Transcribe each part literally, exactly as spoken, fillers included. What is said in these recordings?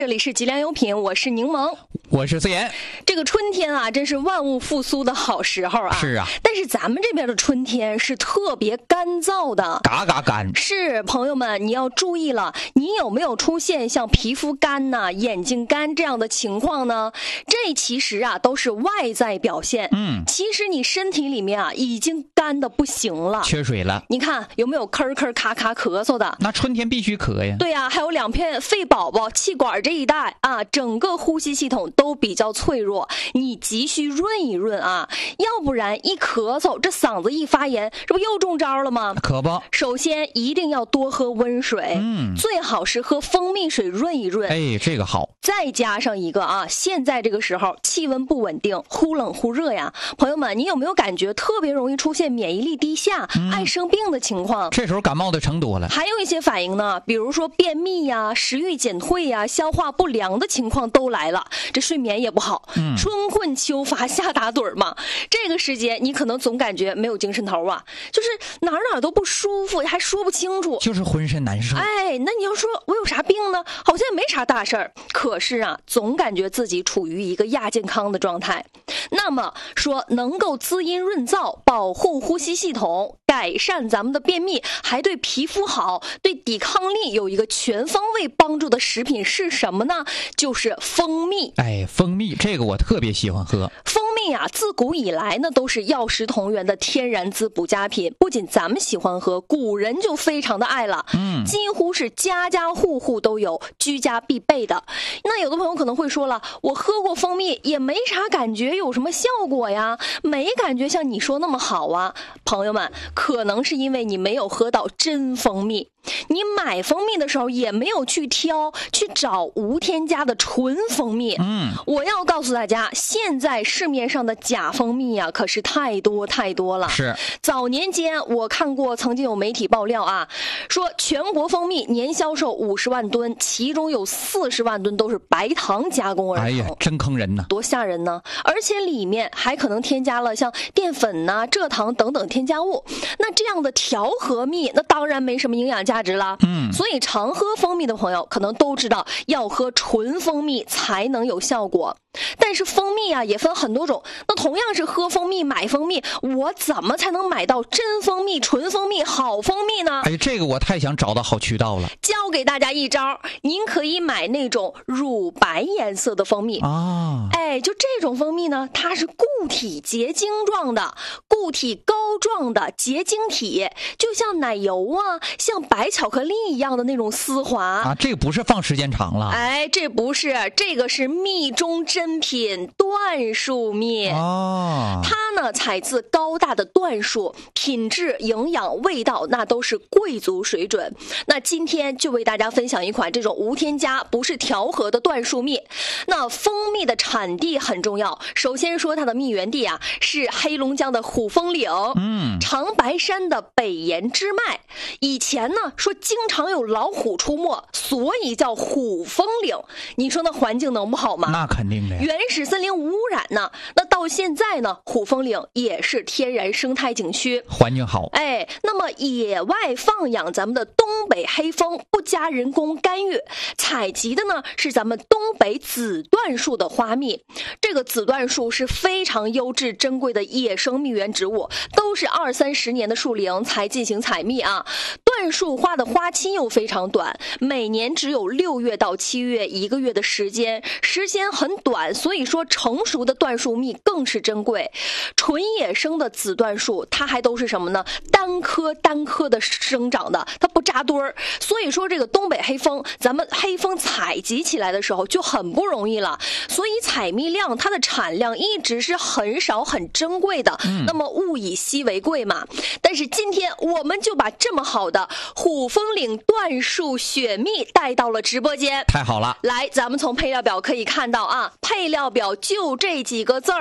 这里是吉良优品，我是柠檬， 我是思妍。 这个春天啊，真是万物复苏的好时候啊。 是啊， 但是咱们这边的春天是特别干燥的， 嘎嘎干。 是，朋友们，你要注意了，你有没有出现像皮肤干呐、眼睛干这样的情况呢？这其实啊都是外在表现。 嗯， 其实你身体里面啊已经干的不行了， 缺水了。 你看有没有咳咳咔咔咳嗽的？ 那春天必须咳呀。 对呀、啊，还有两片肺宝宝、气管这一带啊，整个呼吸系统都比较脆弱，你急需润一润啊，要不然一咳嗽，这嗓子一发炎，这不又中招了吗？ 可不。 首先一定要多喝温水， 嗯， 最好是喝蜂蜜水润一润。 哎，这个好。 再加上一个啊，现在这个时候气温不稳定，忽冷忽热呀，朋友们，你有没有感觉特别容易出现免疫力低下、嗯、爱生病的情况？ 这时候感冒的成多了。 还有一些反应呢，比如说便秘呀、食欲减退呀、消化不良的情况都来了，这睡眠也不好。嗯，春困秋乏夏打盹嘛，这个时间你可能总感觉没有精神头啊，就是哪哪都不舒服，还说不清楚， 就是浑身难受。 哎，那你要说我有啥病呢？好像也没啥大事儿，可是啊，总感觉自己处于一个亚健康的状态。那么说，能够滋阴润燥、保护呼吸系统、改善咱们的便秘，还对皮肤好、对抵抗力有一个全方位帮助的食品是什么呢？就是蜂蜜。 哎，蜂蜜这个我特别喜欢喝。 蜂蜜啊，自古以来呢都是药食同源的天然滋补佳品，不仅咱们喜欢喝，古人就非常的爱了。嗯，几乎是家家户户都有，居家必备的。那有的朋友可能会说了，我喝过蜂蜜也没啥感觉，有什么效果呀？没感觉像你说那么好啊。朋友们，可能是因为你没有喝到真蜂蜜，你买蜂蜜的时候也没有去挑去找无添加的纯蜂蜜。嗯，我要告诉大家，现在市面上的假蜂蜜啊可是太多太多了。 是， 早年间我看过曾经有媒体爆料啊，说全国蜂蜜年销售五十万吨，其中有四十万吨都是白糖加工而成。 哎呀，真坑人呐， 多吓人呢！而且里面还可能添加了像淀粉呐、蔗糖等等添加物，那这样的调和蜜那当然没什么营养价值了。嗯，所以常喝蜂蜜的朋友可能都知道，要喝纯蜂蜜才能有效果。但是蜂蜜啊也分很多种，那同样是喝蜂蜜买蜂蜜，我怎么才能买到真蜂蜜、纯蜂蜜、好蜂蜜呢？ 哎，这个我太想找到好渠道了。 教给大家一招，您可以买那种乳白颜色的蜂蜜啊。哎，就这种蜂蜜呢，它是固体结晶状的，固体膏状的结晶体，就像奶油啊，像白巧克力一样的那种丝滑啊。这个不是放时间长了？ 哎，这不是，这个是蜜中珍品椴树蜜哦。它呢采自高大的椴树，品质、营养、味道那都是贵族水准。那今天就为大家分享一款这种无添加、不是调和的椴树蜜。那蜂蜜的产地很重要，首先说它的蜜源地啊是黑龙江的虎峰岭，嗯，长白山的北岩支脉。以前呢说经常有老虎出没，所以叫虎峰岭。你说那环境能不好吗？ 那肯定的， 原始森林无污染呢。那到现在呢，虎峰岭也是天然生态景区， 环境好。 哎，那么野外放养咱们的东北黑蜂，不加人工干预，采集的呢是咱们东北紫椴树的花蜜。这个紫椴树是非常优质珍贵的野生蜜源植物，都是二三十年的树龄才进行采蜜啊。椴树花的花期又非常短，每年只有六月到七月一个月的时间，时间很短，所以说成熟的椴树蜜更是珍贵。纯野生的紫椴树，它还都是什么呢？单棵单棵的生长的，它不扎堆儿。所以说这个东北黑蜂，咱们黑蜂采集起来的时候就很不容易了，所以采蜜量它的产量一直是很少很珍贵的。嗯，那么物以稀为贵嘛。但是今天我们就把这么好的虎峰岭椴树雪蜜带到了直播间， 太好了。 来，咱们从配料表可以看到啊，配料表就这几个字儿，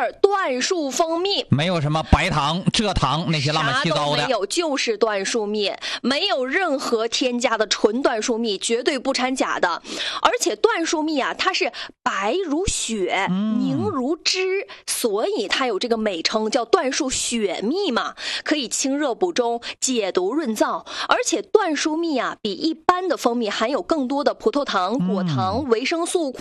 椴树蜂蜜， 没有什么白糖、蔗糖那些乱七八糟的， 啥都没有，就是椴树蜜，没有任何添加的纯椴树蜜，绝对不掺假的。而且椴树蜜啊，它是白如雪，凝如脂，嗯、所以它有这个美称叫椴树雪蜜嘛，可以清热补中、解毒润燥。而且椴树蜜啊，比一般的蜂蜜含有更多的葡萄糖、果糖、维生素。